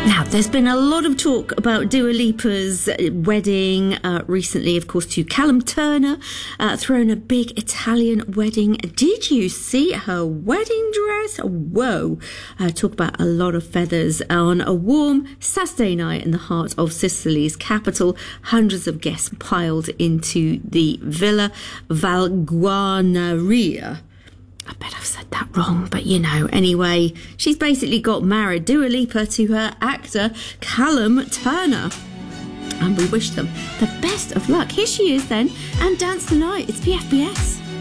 Now, there's been a lot of talk about Dua Lipa's wedding recently, of course, to Callum Turner, throwing a big Italian wedding. Did you see her wedding dress? Whoa. Talk about a lot of feathers on a warm Saturday night in the heart of Sicily's capital. Hundreds of guests piled into the Villa Valguarnaria. I bet I've said that wrong, but you know, anyway, she's basically got married, Dua Lipa, to her actor Callum Turner. And we wish them the best of luck. Here she is then, and Dance the Night. It's PFBS.